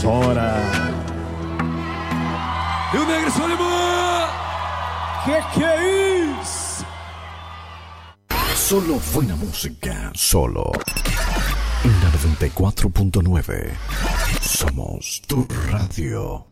emisora. Rio Negro Solimã! Que é isso? Solo buena música, solo en la 94.9. Somos tu radio.